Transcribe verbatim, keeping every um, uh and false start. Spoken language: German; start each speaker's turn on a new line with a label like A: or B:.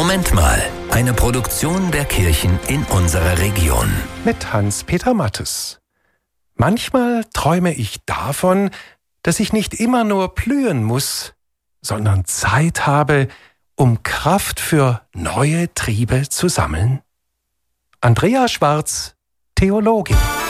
A: Moment mal, eine Produktion der Kirchen in unserer Region.
B: Mit Hans-Peter Mattes. Manchmal träume ich davon, dass ich nicht immer nur blühen muss, sondern Zeit habe, um Kraft für neue Triebe zu sammeln. Andrea Schwarz, Theologin.